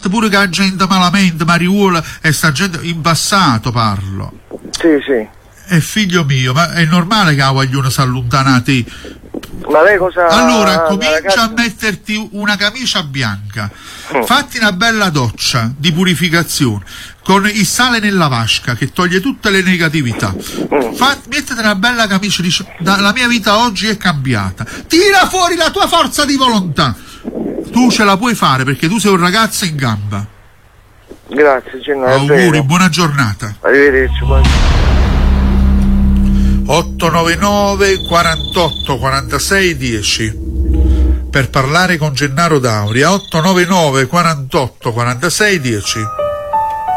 gente pure che ha gente malamente, mariuola, e sta gente in passato parlo. Sì. E figlio mio, ma è normale che la guagliona si allontana da te? Ma lei cosa... Allora comincia ragazza... a metterti una camicia bianca, fatti una bella doccia di purificazione con il sale nella vasca che toglie tutte le negatività, mettete una bella camicia, dici la mia vita oggi è cambiata, tira fuori la tua forza di volontà, tu ce la puoi fare perché tu sei un ragazzo in gamba. Grazie Gennaro. Auguri, buona giornata. Arrivederci. 899 48 46 10 per parlare con Gennaro Dauria. 899 48 46 10.